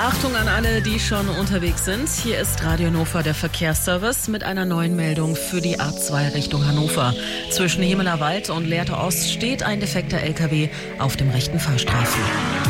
Achtung an alle, die schon unterwegs sind. Hier ist Radio Hannover, der Verkehrsservice, mit einer neuen Meldung für die A2 Richtung Hannover. Zwischen Hemelerwald und Lehrte Ost steht ein defekter LKW auf dem rechten Fahrstreifen.